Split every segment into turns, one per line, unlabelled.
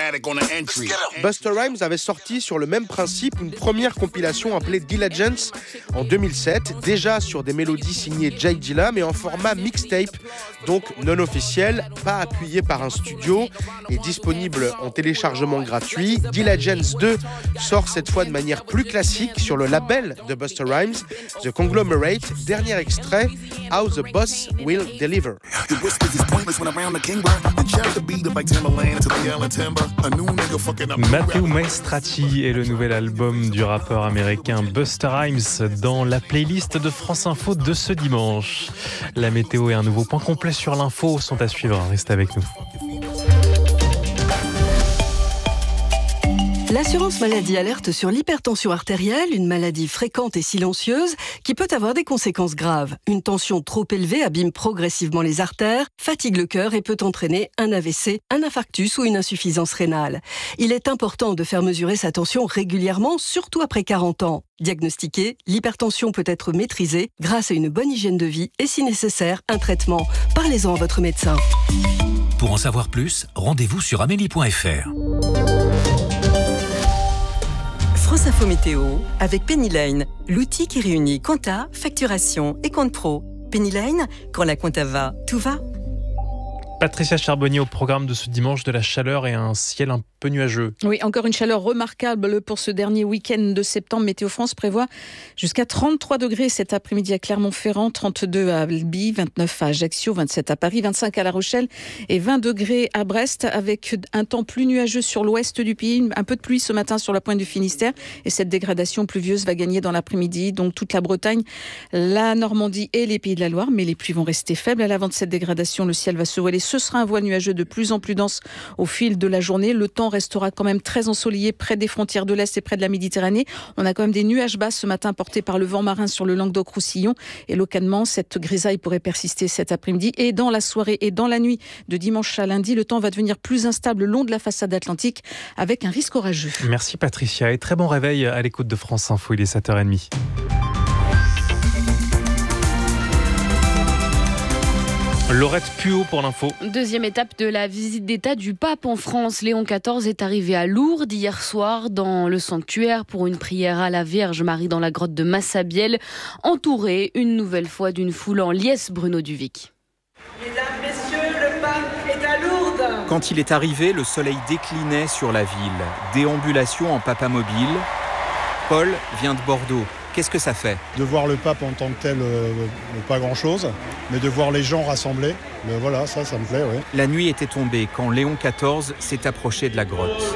Busta Rhymes avait sorti sur le même principe une première compilation appelée Diligence en 2007, déjà sur des mélodies signées Jay Dilla, mais en format mixtape, donc non officiel, pas appuyé par un studio et disponible en téléchargement gratuit. Diligence 2 sort cette fois de manière plus classique sur le label de Busta Rhymes, The Conglomerate. Dernier extrait, How the Boss Will Deliver.
Matteo Maestrati est le nouvel album du rappeur américain Busta Rhymes dans la playlist de France Info de ce dimanche. La météo et un nouveau point complet sur l'info sont à suivre. Restez avec nous.
L'assurance maladie alerte sur l'hypertension artérielle, une maladie fréquente et silencieuse qui peut avoir des conséquences graves. Une tension trop élevée abîme progressivement les artères, fatigue le cœur et peut entraîner un AVC, un infarctus ou une insuffisance rénale. Il est important de faire mesurer sa tension régulièrement, surtout après 40 ans. Diagnostiquée, l'hypertension peut être maîtrisée grâce à une bonne hygiène de vie et si nécessaire, un traitement. Parlez-en à votre médecin.
Pour en savoir plus, rendez-vous sur amélie.fr.
France Info Météo avec Pennyline, l'outil qui réunit compta, facturation et compte pro. Pennyline, quand la compta va, tout va.
Patricia Charbonnier au programme de ce dimanche, de la chaleur et un ciel un peu nuageux.
Oui, encore une chaleur remarquable pour ce dernier week-end de septembre. Météo France prévoit jusqu'à 33 degrés cet après-midi à Clermont-Ferrand, 32 à Albi, 29 à Ajaccio, 27 à Paris, 25 à La Rochelle et 20 degrés à Brest, avec un temps plus nuageux sur l'ouest du pays. Un peu de pluie ce matin sur la pointe du Finistère et cette dégradation pluvieuse va gagner dans l'après-midi. Donc toute la Bretagne, la Normandie et les Pays de la Loire. Mais les pluies vont rester faibles. À l'avant de cette dégradation, le ciel va se voiler. Ce sera un voile nuageux de plus en plus dense au fil de la journée. Le temps restera quand même très ensoleillé près des frontières de l'Est et près de la Méditerranée. On a quand même des nuages bas ce matin portés par le vent marin sur le Languedoc-Roussillon. Et localement, cette grisaille pourrait persister cet après-midi. Et dans la soirée et dans la nuit de dimanche à lundi, le temps va devenir plus instable le long de la façade atlantique avec un risque orageux.
Merci Patricia et très bon réveil à l'écoute de France Info. Il est 7h30. Laurette Puot pour l'info.
Deuxième étape de la visite d'État du pape en France. Léon XIV est arrivé à Lourdes hier soir dans le sanctuaire pour une prière à la Vierge Marie dans la grotte de Massabielle, entouré une nouvelle fois d'une foule en liesse. Bruno Duvic.
Mesdames, Messieurs, le pape est à Lourdes.
Quand il est arrivé, le soleil déclinait sur la ville. Déambulation en papamobile. Paul vient de Bordeaux. Qu'est-ce que ça fait ?
De voir le pape en tant que tel, pas grand-chose, mais de voir les gens rassemblés, voilà, ça me plaît, oui.
La nuit était tombée quand Léon XIV s'est approché de la grotte.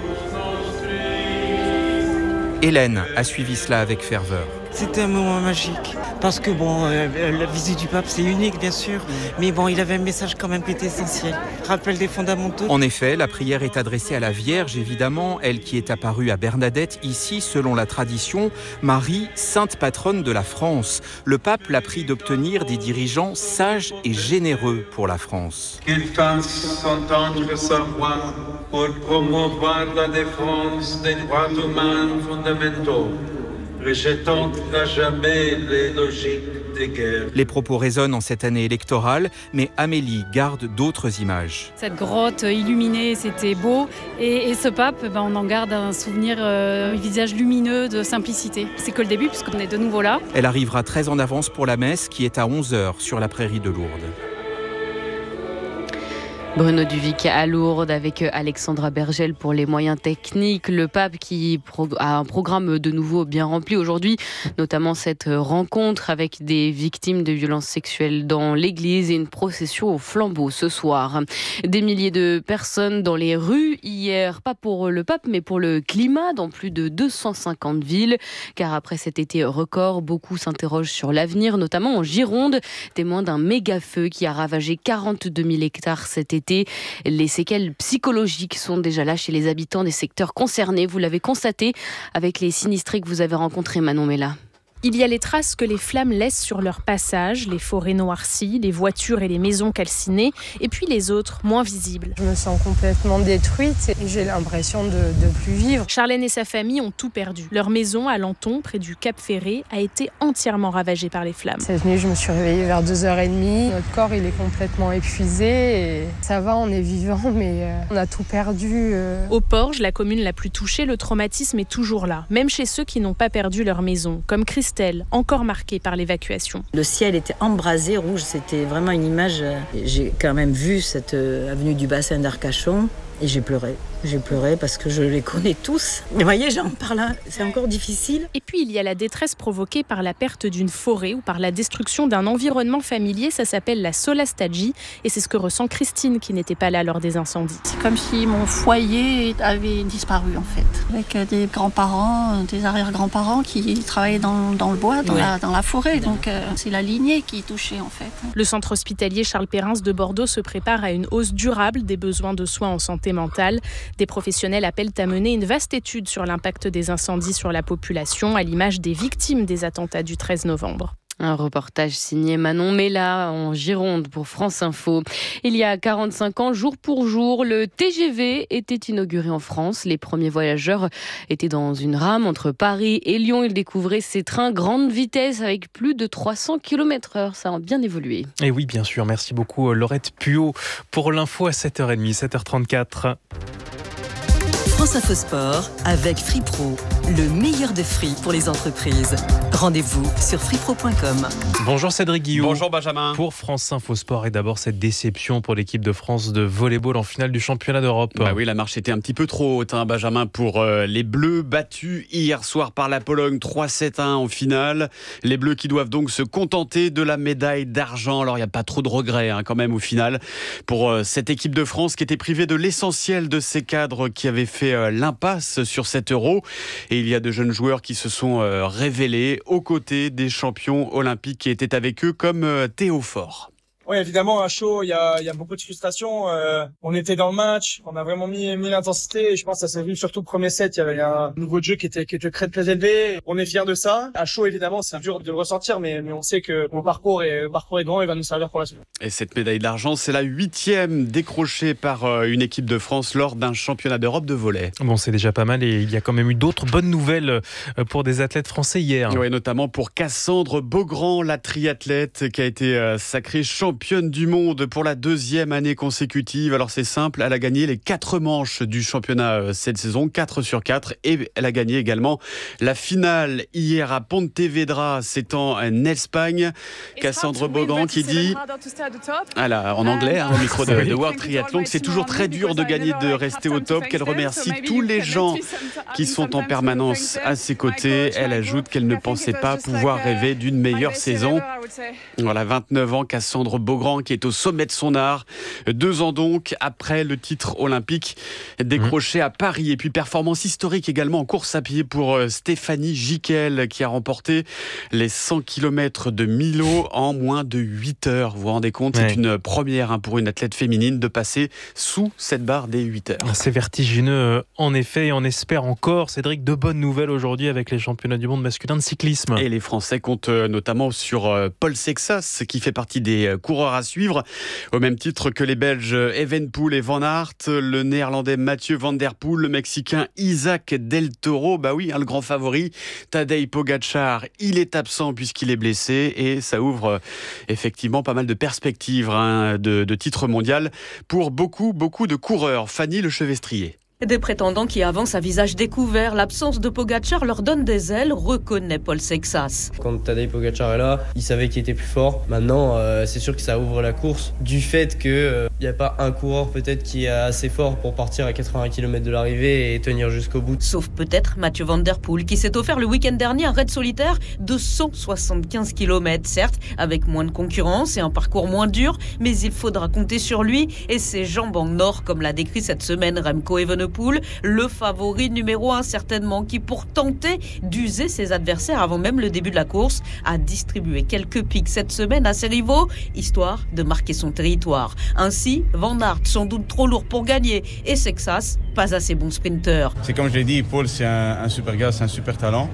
Hélène a suivi cela avec ferveur.
C'était un moment magique, parce que la visite du pape c'est unique bien sûr, mais il avait un message quand même qui était essentiel, rappel des fondamentaux.
En effet, la prière est adressée à la Vierge évidemment, elle qui est apparue à Bernadette, ici selon la tradition, Marie, sainte patronne de la France. Le pape l'a prie d'obtenir des dirigeants sages et généreux pour la France.
Qu'il fasse entendre sa voix pour promouvoir la défense des droits humains fondamentaux, rejetant à jamais les logiques des guerres.
Les propos résonnent en cette année électorale, mais Amélie garde d'autres images.
Cette grotte illuminée, c'était beau. Et ce pape, on en garde un souvenir, un visage lumineux de simplicité. C'est que le début, puisqu'on est de nouveau là.
Elle arrivera très en avance pour la messe, qui est à 11h sur la prairie de Lourdes.
Bruno Duvic à Lourdes avec Alexandra Bergel pour les moyens techniques. Le pape qui a un programme de nouveau bien rempli aujourd'hui, notamment cette rencontre avec des victimes de violences sexuelles dans l'église et une procession au flambeau ce soir. Des milliers de personnes dans les rues hier, pas pour le pape mais pour le climat dans plus de 250 villes. Car après cet été record, beaucoup s'interrogent sur l'avenir, notamment en Gironde, témoin d'un méga feu qui a ravagé 42 000 hectares cet été. Les séquelles psychologiques sont déjà là chez les habitants des secteurs concernés. Vous l'avez constaté avec les sinistrés que vous avez rencontrés, Manon Mella.
Il y a les traces que les flammes laissent sur leur passage, les forêts noircies, les voitures et les maisons calcinées, et puis les autres, moins visibles.
Je me sens complètement détruite et j'ai l'impression de plus vivre.
Charlène et sa famille ont tout perdu. Leur maison à Lanton, près du Cap Ferré, a été entièrement ravagée par les flammes.
Cette nuit, je me suis réveillée vers 2h30. Notre corps, il est complètement épuisé. Et ça va, on est vivant, mais on a tout perdu.
Au Porge, la commune la plus touchée, le traumatisme est toujours là, même chez ceux qui n'ont pas perdu leur maison, comme Christelle, encore marquée par l'évacuation.
Le ciel était embrasé, rouge, c'était vraiment une image. J'ai quand même vu cette avenue du bassin d'Arcachon et j'ai pleuré. J'ai pleuré parce que je les connais tous. Mais voyez, j'en parle, c'est encore difficile.
Et puis il y a la détresse provoquée par la perte d'une forêt ou par la destruction d'un environnement familier. Ça s'appelle la solastagie et c'est ce que ressent Christine qui n'était pas là lors des incendies.
C'est comme si mon foyer avait disparu en fait. Avec des grands-parents, des arrière-grands-parents qui travaillaient dans le bois, dans la forêt. Donc c'est la lignée qui est touchée en fait.
Le centre hospitalier Charles Perrins de Bordeaux se prépare à une hausse durable des besoins de soins en santé mentale. Des professionnels appellent à mener une vaste étude sur l'impact des incendies sur la population, à l'image des victimes des attentats du 13 novembre.
Un reportage signé Manon Mella en Gironde pour France Info. Il y a 45 ans, jour pour jour, le TGV était inauguré en France. Les premiers voyageurs étaient dans une rame entre Paris et Lyon. Ils découvraient ces trains grande vitesse avec plus de 300 km/h. Ça a bien évolué.
Et oui, bien sûr. Merci beaucoup Laurette Puot pour l'info à 7h30, 7h34.
France Info Sport avec Free Pro, le meilleur de free pour les entreprises. Rendez-vous sur freepro.com.
Bonjour Cédric Guillaume.
Bonjour Benjamin.
Pour France Info Sport et d'abord cette déception pour l'équipe de France de volleyball en finale du championnat d'Europe.
Bah oui, la marche était un petit peu trop haute, Benjamin, pour les Bleus battus hier soir par la Pologne 3-7-1 en finale. Les Bleus qui doivent donc se contenter de la médaille d'argent. Alors il n'y a pas trop de regrets quand même au final pour cette équipe de France qui était privée de l'essentiel de ses cadres qui avaient fait l'impasse sur cet Euro. Et il y a de jeunes joueurs qui se sont révélés aux côtés des champions olympiques qui étaient avec eux, comme Théo Fort.
Oui, évidemment, à chaud, il y a beaucoup de frustration. On était dans le match, on a vraiment mis l'intensité. Et je pense que ça s'est vu surtout le premier set. Il y avait un niveau de jeu qui était très élevé. On est fiers de ça. À chaud, évidemment, c'est dur de le ressentir, mais on sait que mon parcours est grand et va nous servir pour la suite.
Et cette médaille d'argent, c'est la 8e décrochée par une équipe de France lors d'un championnat d'Europe de volley.
Bon, c'est déjà pas mal et il y a quand même eu d'autres bonnes nouvelles pour des athlètes français hier.
Oui, notamment pour Cassandre Beaugrand, la triathlète qui a été sacrée championne du monde pour la 2e année consécutive. Alors c'est simple, elle a gagné les 4 manches du championnat cette saison, 4 sur 4, et elle a gagné également la finale hier à Pontevedra, c'est en Espagne. Cassandre Beaugrand qui dit, en anglais, au micro de World Triathlon, que c'est toujours très dur de gagner, de rester au top, qu'elle remercie tous les gens qui sont en permanence à ses côtés. Elle ajoute qu'elle ne pensait pas pouvoir rêver d'une meilleure saison. Voilà, 29 ans, Cassandre Beaugrand qui est au sommet de son art. 2 ans donc après le titre olympique décroché à Paris. Et puis performance historique également en course à pied pour Stéphanie Giquel qui a remporté les 100 km de Millau en moins de 8 heures. Vous vous rendez compte, c'est une première pour une athlète féminine de passer sous cette barre des 8 heures.
C'est vertigineux en effet et on espère encore, Cédric, de bonnes nouvelles aujourd'hui avec les championnats du monde masculin de cyclisme.
Et les Français comptent notamment sur Paul Sexas qui fait partie des coureurs à suivre, au même titre que les Belges Evenepoel et Van Aert, le Néerlandais Mathieu Van Der Poel, le Mexicain Isaac Del Toro, le grand favori, Tadej Pogačar, il est absent puisqu'il est blessé et ça ouvre effectivement pas mal de perspectives de titre mondial pour beaucoup de coureurs. Fanny Lechevestrier.
Des prétendants qui avancent à visage découvert. L'absence de Pogačar leur donne des ailes, reconnaît Paul Sexas.
Quand Tadej Pogačar est là, il savait qu'il était plus fort. Maintenant, c'est sûr que ça ouvre la course. Du fait qu'il n'y a pas un coureur peut-être qui est assez fort pour partir à 80 km de l'arrivée et tenir jusqu'au bout.
Sauf peut-être Mathieu Van Der Poel qui s'est offert le week-end dernier un raid solitaire de 175 km. Certes, avec moins de concurrence et un parcours moins dur, mais il faudra compter sur lui et ses jambes en or, comme l'a décrit cette semaine Remco Evenepoel, le favori numéro 1 certainement, qui pour tenter d'user ses adversaires avant même le début de la course, a distribué quelques pics cette semaine à ses rivaux, histoire de marquer son territoire. Ainsi, Van Aert sans doute trop lourd pour gagner et Sexas pas assez bon sprinter.
C'est comme je l'ai dit, Paul c'est un super gars, c'est un super talent.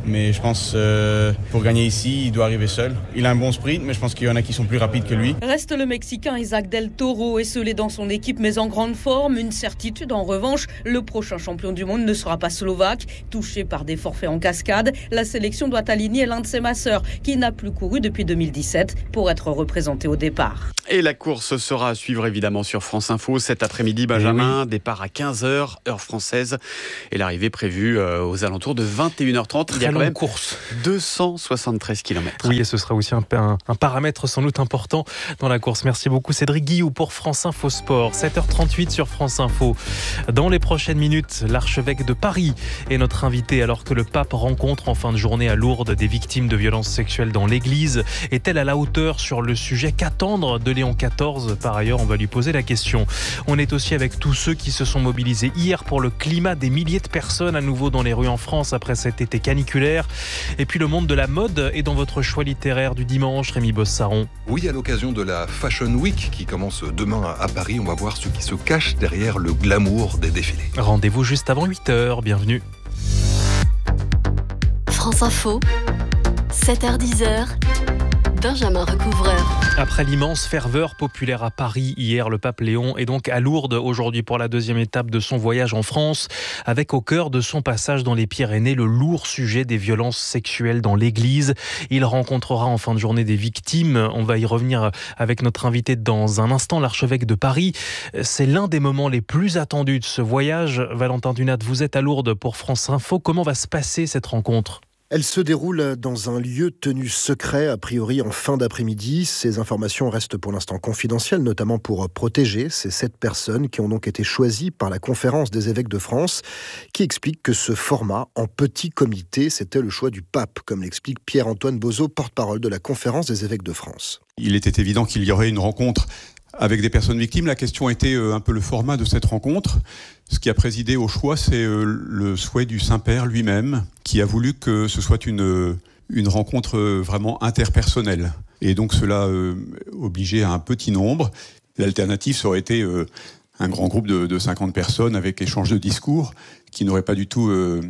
Mais je pense pour gagner ici, il doit arriver seul. Il a un bon sprint, mais je pense qu'il y en a qui sont plus rapides que lui.
Reste le Mexicain Isaac Del Toro, esselé dans son équipe mais en grande forme. Une certitude en revanche, le prochain champion du monde ne sera pas slovaque. Touché par des forfaits en cascade, la sélection doit aligner l'un de ses masseurs qui n'a plus couru depuis 2017 pour être représenté au départ.
Et la course sera à suivre évidemment sur France Info cet après-midi, Benjamin. Départ à 15h, heure française. Et l'arrivée prévue aux alentours de 21h30. Il y a quand même course. 273 km.
Oui, et ce sera aussi un paramètre sans doute important dans la course. Merci beaucoup Cédric Guillou pour France Info Sport. 7h38 sur France Info. Dans les prochaines minutes, l'archevêque de Paris est notre invité alors que le pape rencontre en fin de journée à Lourdes des victimes de violences sexuelles dans l'église. Est-elle à la hauteur sur le sujet? Qu'attendre de Léon XIV? Par ailleurs, on va lui poser la question. On est aussi avec tous ceux qui se sont mobilisés hier pour le climat. Des milliers de personnes à nouveau dans les rues en France après cet été caniculaire. Et puis le monde de la mode est dans votre choix littéraire du dimanche, Rémi Bossaron.
Oui, à l'occasion de la Fashion Week qui commence demain à Paris, on va voir ce qui se cache derrière le glamour des défilés.
Rendez-vous juste avant 8h, bienvenue.
France Info, 7h-10h, Benjamin Recouvreur.
Après l'immense ferveur populaire à Paris hier, le pape Léon est donc à Lourdes aujourd'hui pour la deuxième étape de son voyage en France, avec au cœur de son passage dans les Pyrénées le lourd sujet des violences sexuelles dans l'église. Il rencontrera en fin de journée des victimes. On va y revenir avec notre invité dans un instant, l'archevêque de Paris. C'est l'un des moments les plus attendus de ce voyage. Valentin Dunat, vous êtes à Lourdes pour France Info. Comment va se passer cette rencontre ?
Elle se déroule dans un lieu tenu secret, a priori en fin d'après-midi. Ces informations restent pour l'instant confidentielles, notamment pour protéger ces 7 personnes qui ont donc été choisies par la Conférence des évêques de France, qui explique que ce format en petit comité, c'était le choix du pape, comme l'explique Pierre-Antoine Bozo, porte-parole de la Conférence des évêques de France.
Il était évident qu'il y aurait une rencontre avec des personnes victimes. La question était un peu le format de cette rencontre. Ce qui a présidé au choix, c'est le souhait du Saint-Père lui-même, qui a voulu que ce soit une rencontre vraiment interpersonnelle. Et donc cela obligeait à un petit nombre. L'alternative, ça aurait été un grand groupe de 50 personnes avec échange de discours, qui n'aurait pas du tout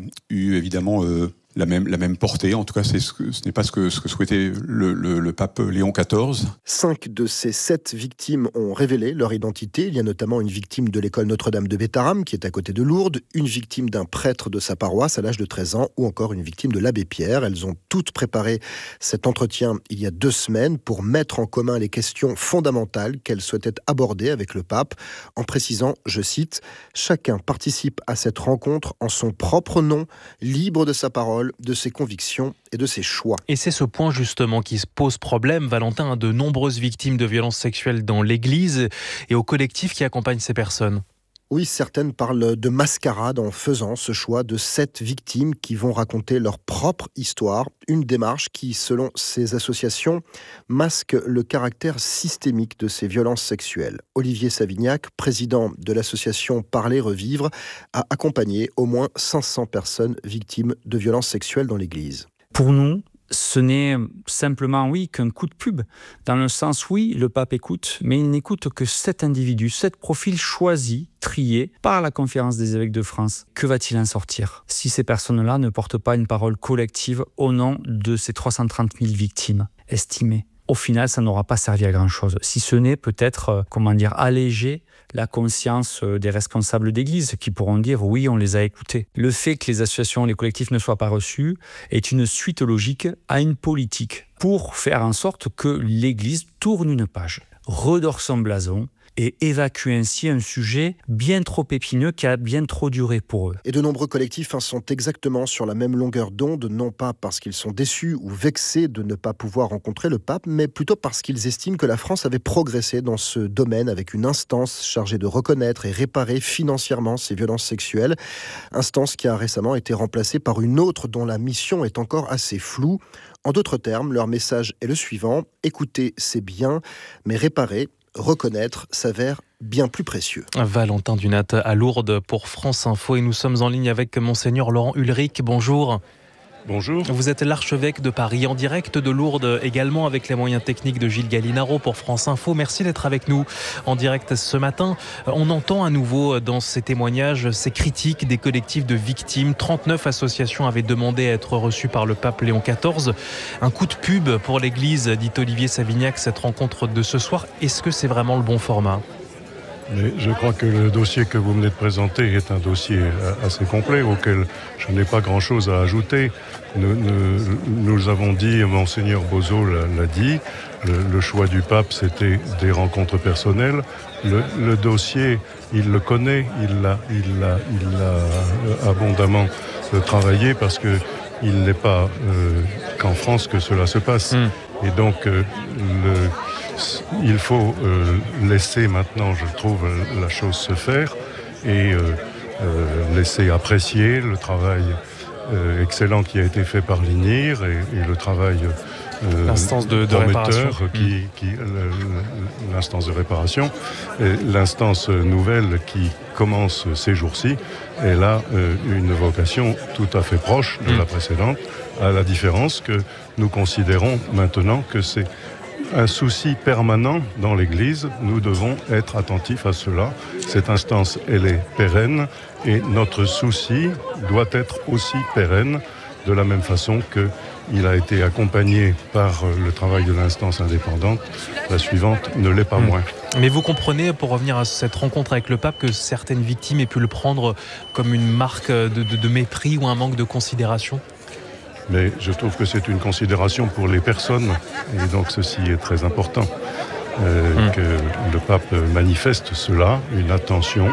eu évidemment la même portée. En tout cas, ce n'est pas ce que souhaitait le pape Léon XIV.
5 de ces 7 victimes ont révélé leur identité. Il y a notamment une victime de l'école Notre-Dame de Bétharram, qui est à côté de Lourdes, une victime d'un prêtre de sa paroisse à l'âge de 13 ans, ou encore une victime de l'abbé Pierre. Elles ont toutes préparé cet entretien il y a 2 semaines pour mettre en commun les questions fondamentales qu'elles souhaitaient aborder avec le pape, en précisant, je cite, « Chacun participe à cette rencontre en son propre nom, libre de sa parole, de ses convictions et de ses choix. »
Et c'est ce point justement qui se pose problème, Valentin, de nombreuses victimes de violences sexuelles dans l'Église et au collectif qui accompagne ces personnes.
Oui, certaines parlent de mascarade en faisant ce choix de 7 victimes qui vont raconter leur propre histoire. Une démarche qui, selon ces associations, masque le caractère systémique de ces violences sexuelles. Olivier Savignac, président de l'association Parler Revivre, a accompagné au moins 500 personnes victimes de violences sexuelles dans l'Église.
Pour nous, ce n'est simplement, qu'un coup de pub. Dans le sens, le pape écoute, mais il n'écoute que 7 individus, 7 profils choisis, triés par la Conférence des évêques de France. Que va-t-il en sortir si ces personnes-là ne portent pas une parole collective au nom de ces 330 000 victimes estimées? Au final, ça n'aura pas servi à grand-chose. Si ce n'est peut-être, alléger la conscience des responsables d'église qui pourront dire « oui, on les a écoutés ». Le fait que les associations, les collectifs ne soient pas reçus est une suite logique à une politique pour faire en sorte que l'église tourne une page, redore son blason et évacue ainsi un sujet bien trop épineux qui a bien trop duré pour eux.
Et de nombreux collectifs sont exactement sur la même longueur d'onde, non pas parce qu'ils sont déçus ou vexés de ne pas pouvoir rencontrer le pape, mais plutôt parce qu'ils estiment que la France avait progressé dans ce domaine avec une instance chargée de reconnaître et réparer financièrement ces violences sexuelles. Instance qui a récemment été remplacée par une autre dont la mission est encore assez floue. En d'autres termes, leur message est le suivant: écouter, c'est bien, mais réparer, reconnaître s'avère bien plus précieux.
Valentin Dunat à Lourdes pour France Info et nous sommes en ligne avec Monseigneur Laurent Ulrich. Bonjour.
Bonjour.
Vous êtes l'archevêque de Paris, en direct de Lourdes, également avec les moyens techniques de Gilles Gallinaro pour France Info. Merci d'être avec nous en direct ce matin. On entend à nouveau dans ces témoignages ces critiques des collectifs de victimes. 39 associations avaient demandé à être reçues par le pape Léon XIV. Un coup de pub pour l'Église, dit Olivier Savignac, cette rencontre de ce soir. Est-ce que c'est vraiment le bon format ?
Mais je crois que le dossier que vous venez de présenter est un dossier assez complet auquel je n'ai pas grand-chose à ajouter. Nous avons dit, Monseigneur Bozo l'a dit, le choix du pape c'était des rencontres personnelles. Le dossier, il le connaît, il l'a abondamment travaillé parce que il n'est pas qu'en France que cela se passe. Et donc il faut laisser maintenant, je trouve, la chose se faire et laisser apprécier le travail excellent qui a été fait par l'INIR et le travail
l'instance de réparation.
L'instance de réparation, et l'instance nouvelle qui commence ces jours-ci, elle a une vocation tout à fait proche de la précédente, à la différence que nous considérons maintenant que c'est un souci permanent dans l'Église. Nous devons être attentifs à cela. Cette instance, elle est pérenne et notre souci doit être aussi pérenne de la même façon qu'il a été accompagné par le travail de l'instance indépendante. La suivante ne l'est pas moins.
Mais vous comprenez, pour revenir à cette rencontre avec le pape, que certaines victimes aient pu le prendre comme une marque de mépris ou un manque de considération ?
Mais je trouve que c'est une considération pour les personnes, et donc ceci est très important, que le pape manifeste cela, une attention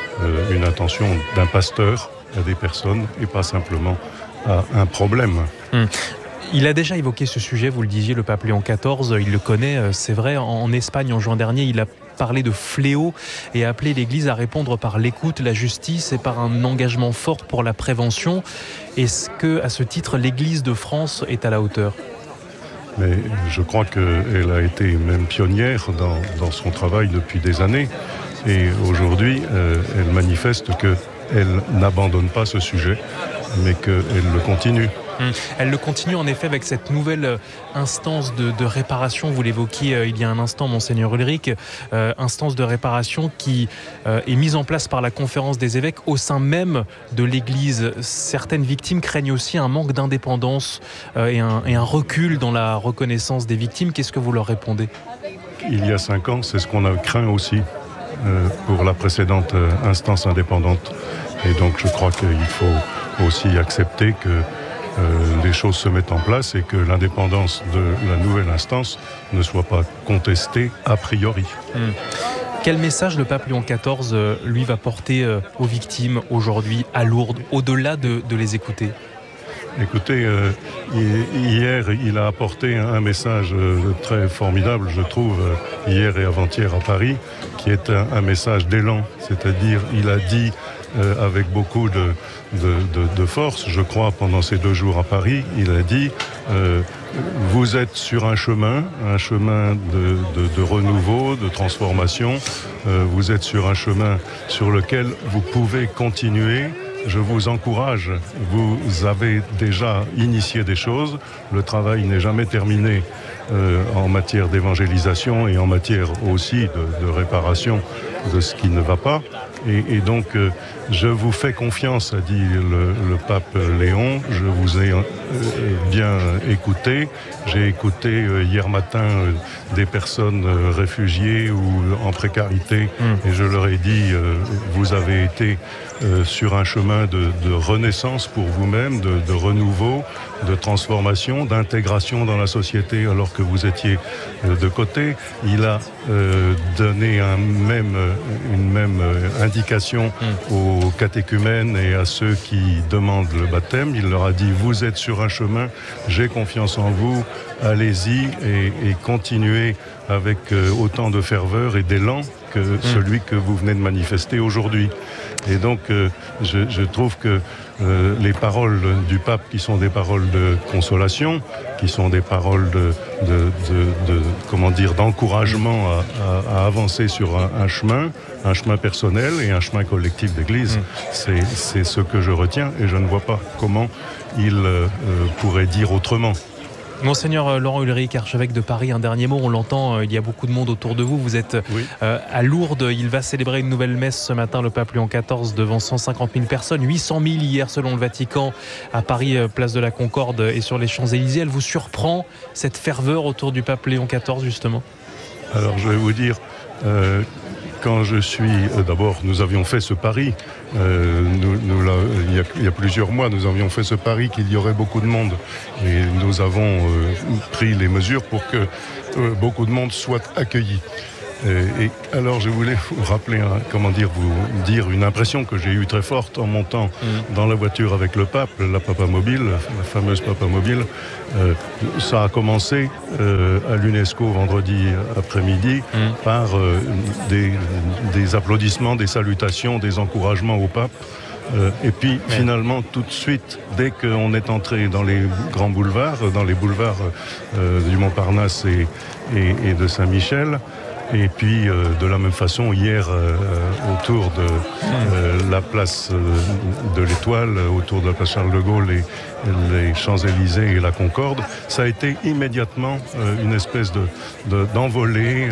d'un pasteur à des personnes et pas simplement à un problème.
Il a déjà évoqué ce sujet, vous le disiez, le pape Léon XIV, il le connaît, c'est vrai. En Espagne, en juin dernier, il a parlé de fléau et a appelé l'Église à répondre par l'écoute, la justice et par un engagement fort pour la prévention. Est-ce que, à ce titre, l'Église de France est à la hauteur ?
Mais je crois qu'elle a été même pionnière dans son travail depuis des années. Et aujourd'hui, elle manifeste qu'elle n'abandonne pas ce sujet, mais qu'elle le continue.
Elle le continue en effet avec cette nouvelle instance de réparation, vous l'évoquiez il y a un instant, Monseigneur Ulrich, instance de réparation qui est mise en place par la conférence des évêques au sein même de l'Église. Certaines victimes craignent aussi un manque d'indépendance et un recul dans la reconnaissance des victimes. Qu'est-ce que vous leur répondez ?
Il y a 5 ans, c'est ce qu'on a craint aussi pour la précédente instance indépendante. Et donc je crois qu'il faut aussi accepter que les choses se mettent en place et que l'indépendance de la nouvelle instance ne soit pas contestée a priori.
Quel message le pape Léon XIV, lui, va porter aux victimes aujourd'hui à Lourdes, au-delà de les écouter ?
Écoutez, hier, il a apporté un message très formidable, je trouve, hier et avant-hier à Paris, qui est un message d'élan, c'est-à-dire il a dit avec beaucoup de force, je crois, pendant ces 2 jours à Paris, il a dit vous êtes sur un chemin de renouveau, de transformation, vous êtes sur un chemin sur lequel vous pouvez continuer. Je vous encourage, vous avez déjà initié des choses, le travail n'est jamais terminé en matière d'évangélisation et en matière aussi de réparation de ce qui ne va pas. Et donc, je vous fais confiance, a dit le pape Léon. Je vous ai bien écouté. J'ai écouté hier matin des personnes réfugiées ou en précarité. Et je leur ai dit, vous avez été sur un chemin de renaissance pour vous-même, de renouveau, de transformation, d'intégration dans la société alors que vous étiez de côté. Il a donné une même indication aux catéchumènes et à ceux qui demandent le baptême. Il leur a dit, vous êtes sur un chemin, j'ai confiance en vous, allez-y et continuez avec autant de ferveur et d'élan que celui que vous venez de manifester aujourd'hui. Et donc, je trouve que les paroles du pape, qui sont des paroles de consolation, qui sont des paroles d'encouragement à avancer sur un chemin personnel et un chemin collectif d'Église, c'est ce que je retiens et je ne vois pas comment il pourrait dire autrement.
Monseigneur Laurent Ulrich, archevêque de Paris, un dernier mot, on l'entend, il y a beaucoup de monde autour de vous, vous êtes à Lourdes, il va célébrer une nouvelle messe ce matin, le pape Léon XIV, devant 150 000 personnes, 800 000 hier selon le Vatican, à Paris, place de la Concorde et sur les Champs-Élysées. Elle vous surprend, cette ferveur autour du pape Léon XIV justement ?
Alors je vais vous dire, quand je suis... D'abord, nous avions fait ce pari, il y a plusieurs mois, nous avions fait ce pari qu'il y aurait beaucoup de monde. Et nous avons pris les mesures pour que beaucoup de monde soit accueilli. Et alors je voulais vous rappeler, vous dire une impression que j'ai eue très forte en montant dans la voiture avec le pape, la Papa Mobile, la fameuse Papa Mobile. Ça a commencé à l'UNESCO vendredi après-midi par des applaudissements, des salutations, des encouragements au pape. Et puis finalement tout de suite, dès qu'on est entré dans les grands boulevards, du Montparnasse et de Saint-Michel, et puis de la même façon hier autour de la place de l'Étoile, autour de la place Charles de Gaulle et les Champs-Élysées et la Concorde, ça a été immédiatement une espèce d'envolée,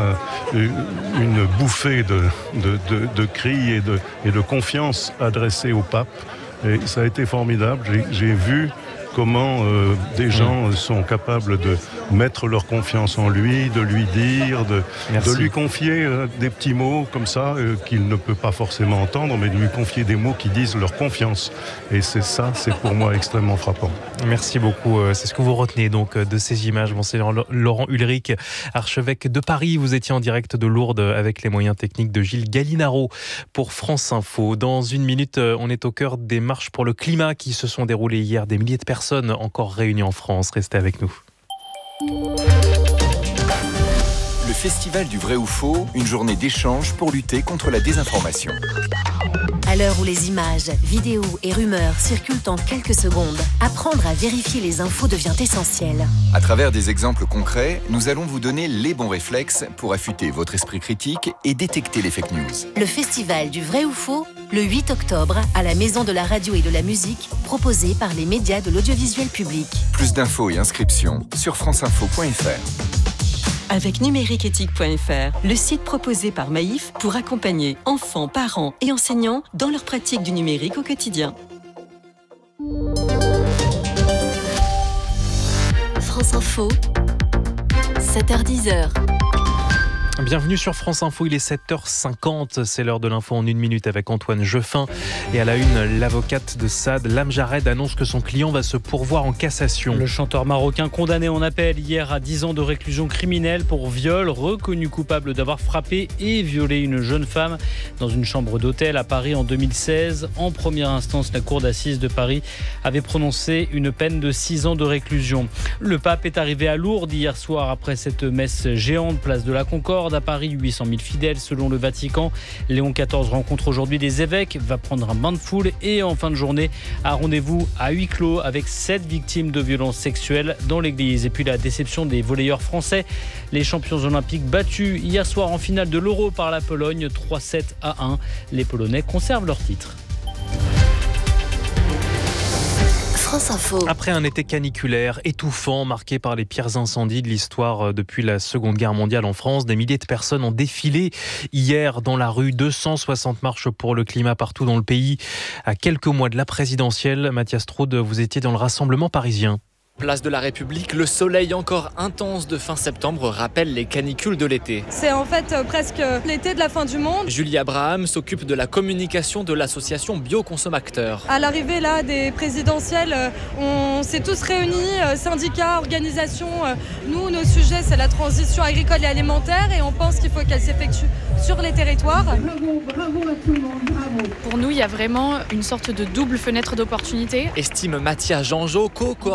une bouffée de cris et de confiance adressée au pape. Et ça a été formidable. J'ai vu comment des gens sont capables de mettre leur confiance en lui, de lui dire, de lui confier des petits mots comme ça qu'il ne peut pas forcément entendre, mais de lui confier des mots qui disent leur confiance. Et c'est pour moi extrêmement frappant.
Merci beaucoup. C'est ce que vous retenez donc de ces images. Monseigneur Laurent Ulrich, archevêque de Paris. Vous étiez en direct de Lourdes avec les moyens techniques de Gilles Gallinaro pour France Info. Dans une minute, on est au cœur des marches pour le climat qui se sont déroulées hier. Des milliers de personnes encore réunies en France. Restez avec nous.
Le Festival du vrai ou faux, une journée d'échange pour lutter contre la désinformation.
À l'heure où les images, vidéos et rumeurs circulent en quelques secondes, apprendre à vérifier les infos devient essentiel.
À travers des exemples concrets, nous allons vous donner les bons réflexes pour affûter votre esprit critique et détecter les fake news.
Le Festival du vrai ou faux, le 8 octobre, à la Maison de la radio et de la musique, proposé par les médias de l'audiovisuel public.
Plus d'infos et inscriptions sur franceinfo.fr.
Avec numériqueéthique.fr, le site proposé par Maïf pour accompagner enfants, parents et enseignants dans leur pratique du numérique au quotidien.
France Info, 7h-10h.
Bienvenue sur France Info, il est 7h50, c'est l'heure de l'info en 1 minute avec Antoine Jeffin. Et à la une, l'avocate de Saad, Lam Jared, annonce que son client va se pourvoir en cassation.
Le chanteur marocain condamné en appel hier à 10 ans de réclusion criminelle pour viol, reconnu coupable d'avoir frappé et violé une jeune femme dans une chambre d'hôtel à Paris en 2016. En première instance, la cour d'assises de Paris avait prononcé une peine de 6 ans de réclusion. Le pape est arrivé à Lourdes hier soir après cette messe géante, place de la Concorde. À Paris, 800 000 fidèles selon le Vatican. Léon XIV rencontre aujourd'hui des évêques, va prendre un bain de foule et en fin de journée, un rendez-vous à huis clos avec 7 victimes de violences sexuelles dans l'église. Et puis la déception des volleyeurs français. Les champions olympiques battus hier soir en finale de l'Euro par la Pologne, 3-7 à 1. Les Polonais conservent leur titre.
Après un été caniculaire, étouffant, marqué par les pires incendies de l'histoire depuis la Seconde Guerre mondiale en France, des milliers de personnes ont défilé hier dans la rue. 260 marches pour le climat partout dans le pays. À quelques mois de la présidentielle, Mathias Troude, vous étiez dans le rassemblement parisien.
Place de la République, le soleil encore intense de fin septembre rappelle les canicules de l'été.
C'est en fait presque l'été de la fin du monde.
Julie Abraham s'occupe de la communication de l'association Bioconsommateurs.
À l'arrivée là des présidentielles, on s'est tous réunis, syndicats, organisations. Nous, nos sujets, c'est la transition agricole et alimentaire et on pense qu'il faut qu'elle s'effectue sur les territoires.
Bravo à tout le monde, bravo.
Pour nous, il y a vraiment une sorte de double fenêtre d'opportunité.
Estime Mathia Janjot, co-coordinatrice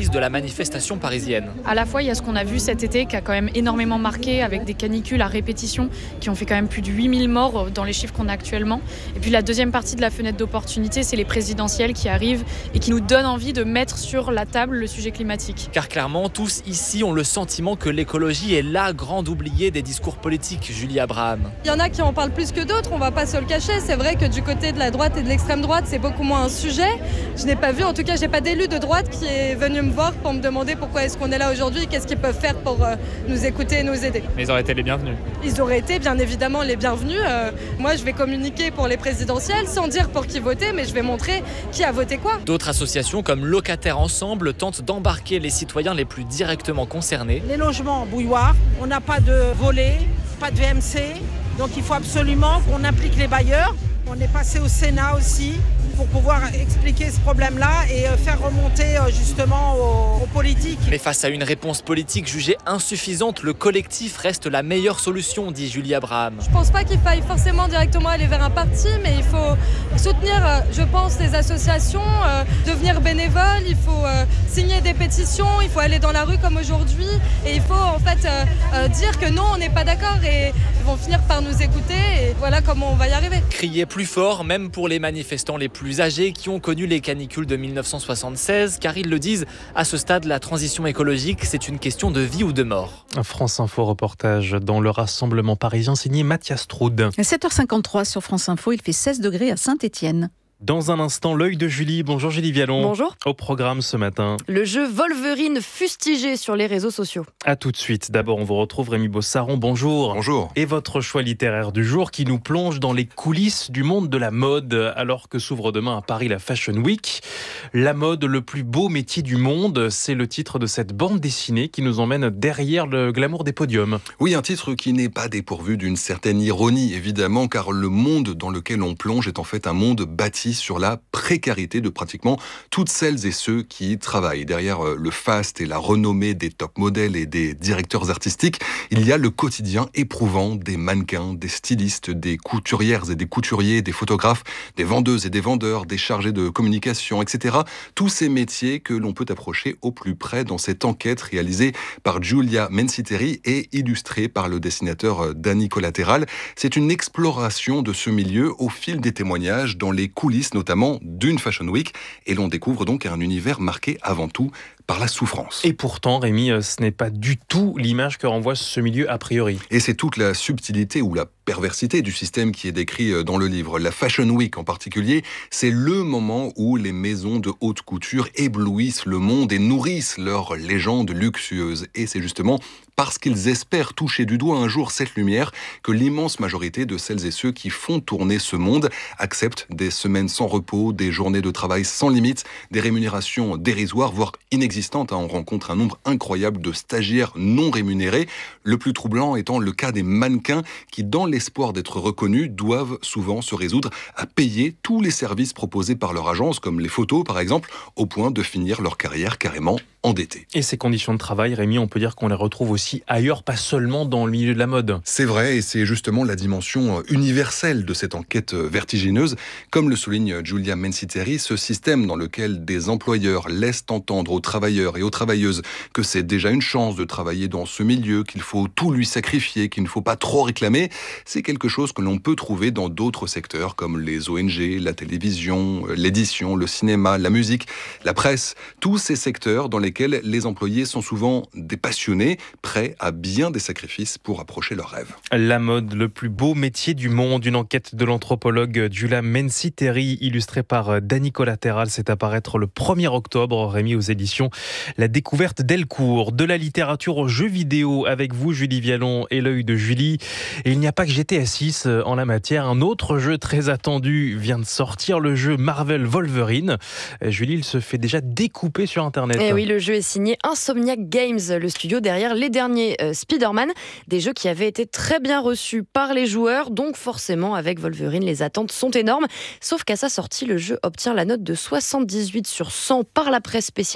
reprise de la manifestation parisienne.
À la fois, il y a ce qu'on a vu cet été qui a quand même énormément marqué avec des canicules à répétition qui ont fait quand même plus de 8000 morts dans les chiffres qu'on a actuellement. Et puis la deuxième partie de la fenêtre d'opportunité, c'est les présidentielles qui arrivent et qui nous donnent envie de mettre sur la table le sujet climatique.
Car clairement, tous ici ont le sentiment que l'écologie est la grande oubliée des discours politiques, Julie Abraham.
Il y en a qui en parlent plus que d'autres, on va pas se le cacher. C'est vrai que du côté de la droite et de l'extrême droite, c'est beaucoup moins un sujet. Je n'ai pas vu, en tout cas, j'ai pas d'élu de droite qui est venu me voir pour me demander pourquoi est-ce qu'on est là aujourd'hui, qu'est-ce qu'ils peuvent faire pour nous écouter et nous aider.
Mais ils auraient été les bienvenus.
Ils auraient été bien évidemment les bienvenus. Moi, je vais communiquer pour les présidentielles sans dire pour qui voter, mais je vais montrer qui a voté quoi.
D'autres associations comme Locataires Ensemble tentent d'embarquer les citoyens les plus directement concernés.
Les logements bouilloires, on n'a pas de volet, pas de VMC, donc il faut absolument qu'on implique les bailleurs. On est passé au Sénat aussi pour pouvoir expliquer ce problème-là et faire remonter justement aux politiques.
Mais face à une réponse politique jugée insuffisante, le collectif reste la meilleure solution, dit Julie Abraham.
Je pense pas qu'il faille forcément directement aller vers un parti, mais il faut soutenir, je pense, les associations, devenir bénévole, il faut signer des pétitions, il faut aller dans la rue comme aujourd'hui et il faut en fait dire que non, on n'est pas d'accord et ils vont finir par nous écouter et voilà comment on va y arriver.
Crier plus fort, même pour les manifestants les plus âgés qui ont connu les canicules de 1976, car ils le disent, à ce stade, la transition écologique, c'est une question de vie ou de mort.
France Info reportage dans le rassemblement parisien signé Mathias Troud.
À 7h53 sur France Info, il fait 16 degrés à Saint-Étienne.
Dans un instant, l'œil de Julie. Bonjour Julie Vialon.
Bonjour.
Au programme ce matin.
Le jeu Wolverine fustigé sur les réseaux sociaux.
À tout de suite. D'abord, on vous retrouve Rémi Bossaron. Bonjour.
Bonjour.
Et votre choix littéraire du jour qui nous plonge dans les coulisses du monde de la mode alors que s'ouvre demain à Paris la Fashion Week. La mode, le plus beau métier du monde, c'est le titre de cette bande dessinée qui nous emmène derrière le glamour des podiums.
Oui, un titre qui n'est pas dépourvu d'une certaine ironie, évidemment, car le monde dans lequel on plonge est en fait un monde bâti sur la précarité de pratiquement toutes celles et ceux qui y travaillent. Derrière le faste et la renommée des top modèles et des directeurs artistiques, il y a le quotidien éprouvant des mannequins, des stylistes, des couturières et des couturiers, des photographes, des vendeuses et des vendeurs, des chargés de communication, etc. Tous ces métiers que l'on peut approcher au plus près dans cette enquête réalisée par Giulia Menciteri et illustrée par le dessinateur Danny Collateral. C'est une exploration de ce milieu au fil des témoignages dans les coulisses notamment d'une Fashion Week, et l'on découvre donc un univers marqué avant tout par la souffrance.
Et pourtant, Rémi, ce n'est pas du tout l'image que renvoie ce milieu a priori.
Et c'est toute la subtilité ou la perversité du système qui est décrit dans le livre. La Fashion Week en particulier, c'est le moment où les maisons de haute couture éblouissent le monde et nourrissent leur légende luxueuse. Et c'est justement parce qu'ils espèrent toucher du doigt un jour cette lumière que l'immense majorité de celles et ceux qui font tourner ce monde acceptent des semaines sans repos, des journées de travail sans limite, des rémunérations dérisoires, voire inexistantes. On rencontre un nombre incroyable de stagiaires non rémunérés. Le plus troublant étant le cas des mannequins qui, dans l'espoir d'être reconnus, doivent souvent se résoudre à payer tous les services proposés par leur agence, comme les photos par exemple, au point de finir leur carrière carrément endettée.
Et ces conditions de travail, Rémi, on peut dire qu'on les retrouve aussi ailleurs, pas seulement dans le milieu de la mode.
C'est vrai, et c'est justement la dimension universelle de cette enquête vertigineuse. Comme le souligne Giulia Menciteri, ce système dans lequel des employeurs laissent entendre aux travailleurs et aux travailleuses que c'est déjà une chance de travailler dans ce milieu, qu'il faut tout lui sacrifier, qu'il ne faut pas trop réclamer, c'est quelque chose que l'on peut trouver dans d'autres secteurs comme les ONG, la télévision, l'édition, le cinéma, la musique, la presse, tous ces secteurs dans lesquels les employés sont souvent des passionnés, prêts à bien des sacrifices pour approcher leurs rêves.
La mode, le plus beau métier du monde, une enquête de l'anthropologue Giulia Menciteri, illustrée par Danny Collateral, c'est à paraître le 1er octobre, remis aux éditions La Découverte Delcourt. De la littérature aux jeux vidéo, avec vous Julie Vialon et l'œil de Julie. Et il n'y a pas que GTA 6 en la matière, un autre jeu très attendu vient de sortir, le jeu Marvel Wolverine. Julie, il se fait déjà découper sur Internet.
Et oui, le jeu est signé Insomniac Games, le studio derrière les derniers Spider-Man, des jeux qui avaient été très bien reçus par les joueurs, donc forcément avec Wolverine les attentes sont énormes, sauf qu'à sa sortie le jeu obtient la note de 78 sur 100 par la presse spécialisée.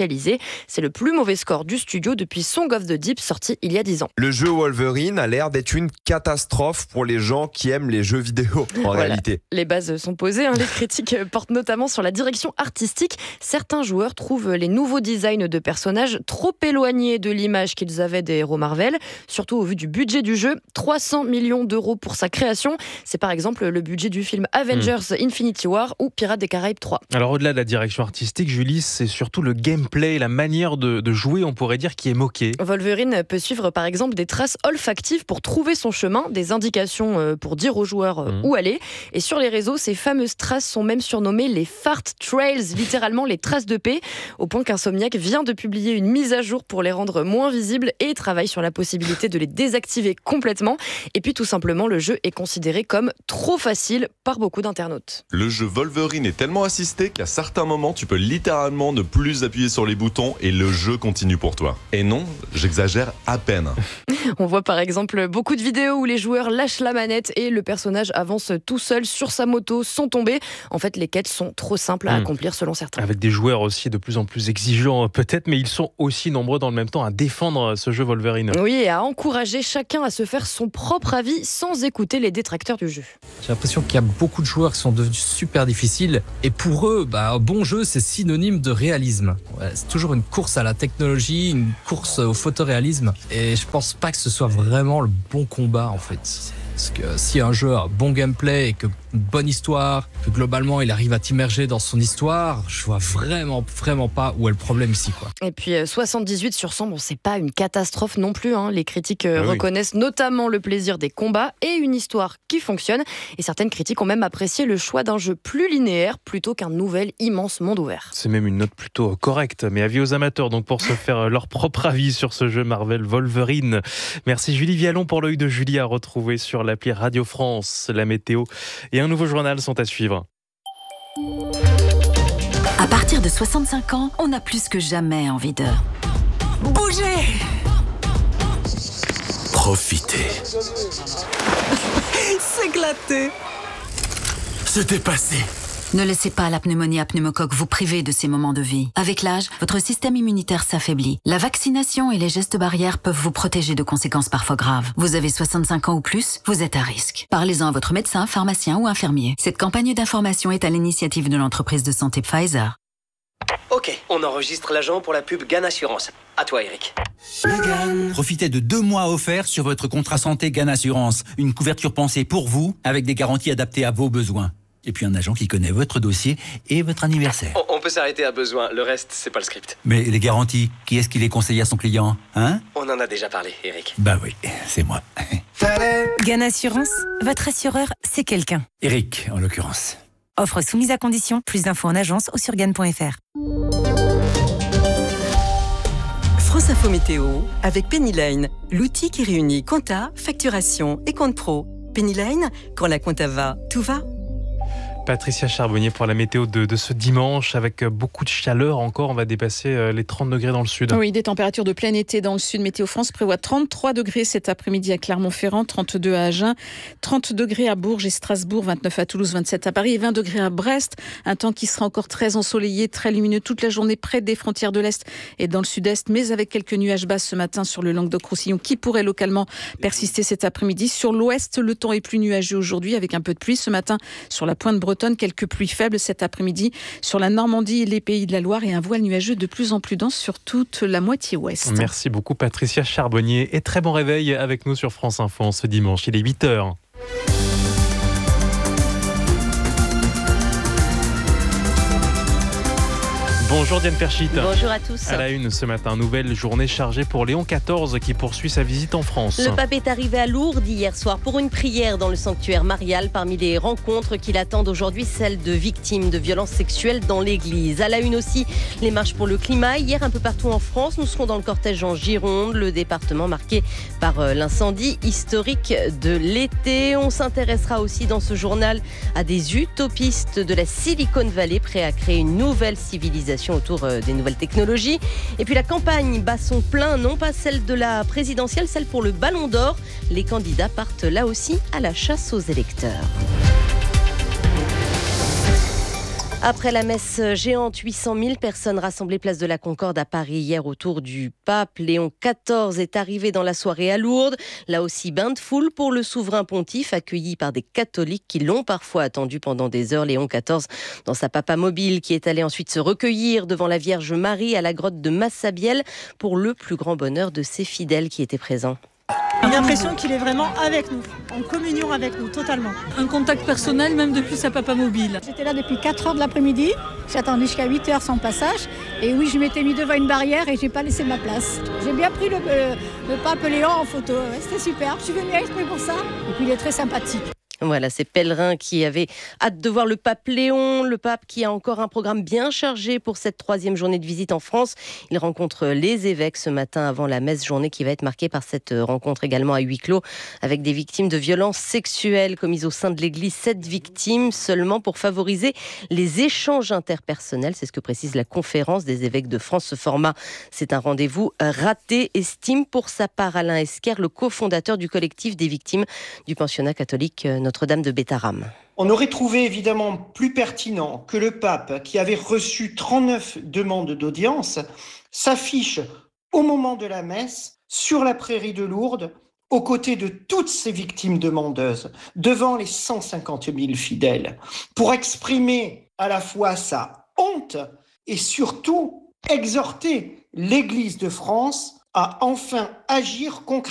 C'est le plus mauvais score du studio depuis Song of the Deep, sorti il y a 10 ans.
Le jeu Wolverine a l'air d'être une catastrophe pour les gens qui aiment les jeux vidéo, en réalité.
Les bases sont posées, les critiques portent notamment sur la direction artistique. Certains joueurs trouvent les nouveaux designs de personnages trop éloignés de l'image qu'ils avaient des héros Marvel, surtout au vu du budget du jeu, 300 millions d'euros pour sa création. C'est par exemple le budget du film Avengers Infinity War ou Pirates des Caraïbes 3.
Alors au-delà de la direction artistique, Julie, c'est surtout le gameplay, la manière de jouer, on pourrait dire, qui est moquée.
Wolverine peut suivre par exemple des traces olfactives pour trouver son chemin, des indications pour dire aux joueurs où aller. Et sur les réseaux, ces fameuses traces sont même surnommées les fart trails, littéralement les traces de paix, au point qu'Insomniac vient de publier une mise à jour pour les rendre moins visibles et travaille sur la possibilité de les désactiver complètement. Et puis tout simplement, le jeu est considéré comme trop facile par beaucoup d'internautes.
Le jeu Wolverine est tellement assisté qu'à certains moments, tu peux littéralement ne plus appuyer sur les boutons et le jeu continue pour toi. Et non, j'exagère à peine.
On voit par exemple beaucoup de vidéos où les joueurs lâchent la manette et le personnage avance tout seul sur sa moto sans tomber. En fait, les quêtes sont trop simples à accomplir selon certains.
Avec des joueurs aussi de plus en plus exigeants peut-être, mais ils sont aussi nombreux dans le même temps à défendre ce jeu Wolverine.
Oui, et à encourager chacun à se faire son propre avis sans écouter les détracteurs du jeu.
J'ai l'impression qu'il y a beaucoup de joueurs qui sont devenus super difficiles et pour eux, un bon jeu c'est synonyme de réalisme. Ouais, c'est toujours une course à la technologie, une course au photoréalisme et je pense pas que ce soit vraiment le bon combat en fait. Parce que si un jeu a un bon gameplay et que une bonne histoire, que globalement il arrive à t'immerger dans son histoire, je vois vraiment pas où est le problème ici, quoi.
Et puis 78 sur 100, bon, c'est pas une catastrophe non plus. Les critiques reconnaissent notamment le plaisir des combats et une histoire qui fonctionne. Et certaines critiques ont même apprécié le choix d'un jeu plus linéaire plutôt qu'un nouvel immense monde ouvert.
C'est même une note plutôt correcte, mais avis aux amateurs donc pour se faire leur propre avis sur ce jeu Marvel Wolverine. Merci Julie Vialon pour l'œil de Julie à retrouver sur l'appli Radio France. La météo et un nouveau journal sont à suivre.
À partir de 65 ans, on a plus que jamais envie de bouger.
Profiter.
S'éclater.
Se dépasser.
Ne laissez pas la pneumonie à pneumocoque vous priver de ces moments de vie. Avec l'âge, votre système immunitaire s'affaiblit. La vaccination et les gestes barrières peuvent vous protéger de conséquences parfois graves. Vous avez 65 ans ou plus, vous êtes à risque. Parlez-en à votre médecin, pharmacien ou infirmier. Cette campagne d'information est à l'initiative de l'entreprise de santé Pfizer.
Ok, on enregistre l'agent pour la pub GAN Assurance. À toi, Eric.
Profitez de 2 mois offerts sur votre contrat santé GAN Assurance. Une couverture pensée pour vous, avec des garanties adaptées à vos besoins. Et puis un agent qui connaît votre dossier et votre anniversaire.
On peut s'arrêter à besoin, le reste, c'est pas le script.
Mais les garanties, qui est-ce qui les conseille à son client, hein?
On en a déjà parlé, Eric.
Bah oui, c'est moi.
GAN Assurance, votre assureur, c'est quelqu'un.
Eric, en l'occurrence.
Offre soumise à condition, plus d'infos en agence ou sur GAN.fr.
France Info Météo avec Pennyline, l'outil qui réunit compta, facturation et compte pro. Pennyline, quand la compta va, tout va.
Patricia Charbonnier pour la météo de ce dimanche avec beaucoup de chaleur encore. On va dépasser les 30 degrés dans le sud.
Oui, des températures de plein été dans le sud. Météo France prévoit 33 degrés cet après-midi à Clermont-Ferrand, 32 à Agen, 30 degrés à Bourges et Strasbourg, 29 à Toulouse, 27 à Paris et 20 degrés à Brest. Un temps qui sera encore très ensoleillé, très lumineux toute la journée près des frontières de l'Est et dans le sud-est, mais avec quelques nuages bas ce matin sur le Languedoc-Roussillon qui pourraient localement persister cet après-midi. Sur l'ouest, le temps est plus nuageux aujourd'hui avec un peu de pluie ce matin sur la pointe bretonne. Quelques pluies faibles cet après-midi sur la Normandie et les Pays de la Loire et un voile nuageux de plus en plus dense sur toute la moitié ouest.
Merci beaucoup Patricia Charbonnier et très bon réveil avec nous sur France Info ce dimanche. Il est 8h. Bonjour Diane Perchit.
Bonjour à tous.
À la une ce matin, nouvelle journée chargée pour Léon XIV qui poursuit sa visite en France.
Le pape est arrivé à Lourdes hier soir pour une prière dans le sanctuaire marial. Parmi les rencontres qui l'attendent aujourd'hui, celle de victimes de violences sexuelles dans l'église. À la une aussi, les marches pour le climat. Hier, un peu partout en France, nous serons dans le cortège en Gironde, le département marqué par l'incendie historique de l'été. On s'intéressera aussi dans ce journal à des utopistes de la Silicon Valley prêts à créer une nouvelle civilisation autour des nouvelles technologies. Et puis la campagne bat son plein, non pas celle de la présidentielle, celle pour le Ballon d'Or. Les candidats partent là aussi à la chasse aux électeurs. Après la messe géante, 800 000 personnes rassemblées place de la Concorde à Paris hier autour du pape. Léon XIV est arrivé dans la soirée à Lourdes. Là aussi, bain de foule pour le souverain pontife, accueilli par des catholiques qui l'ont parfois attendu pendant des heures. Léon XIV dans sa papamobile qui est allé ensuite se recueillir devant la Vierge Marie à la grotte de Massabielle pour le plus grand bonheur de ses fidèles qui étaient présents.
J'ai l'impression qu'il est vraiment avec nous, en communion avec nous, totalement. Un contact personnel, même depuis sa papamobile.
J'étais là depuis 4h de l'après-midi, j'attendais jusqu'à 8h son passage. Et oui, je m'étais mis devant une barrière et j'ai pas laissé ma place. J'ai bien pris le pape Léon en photo, c'était super. Je suis venue exprès pour ça. Et puis il est très sympathique.
Voilà, ces pèlerins qui avaient hâte de voir le pape Léon, le pape qui a encore un programme bien chargé pour cette 3e journée de visite en France. Il rencontre les évêques ce matin avant la messe, journée qui va être marquée par cette rencontre également à huis clos avec des victimes de violences sexuelles commises au sein de l'Église. 7 victimes seulement pour favoriser les échanges interpersonnels. C'est ce que précise la conférence des évêques de France. Ce format, c'est un rendez-vous raté, estime pour sa part Alain Esquer, le cofondateur du collectif des victimes du pensionnat catholique Notre-Dame de Bétharram.
On aurait trouvé évidemment plus pertinent que le pape, qui avait reçu 39 demandes d'audience, s'affiche au moment de la messe sur la prairie de Lourdes, aux côtés de toutes ces victimes demandeuses, devant les 150 000 fidèles, pour exprimer à la fois sa honte et surtout exhorter l'Église de France à enfin agir concrètement.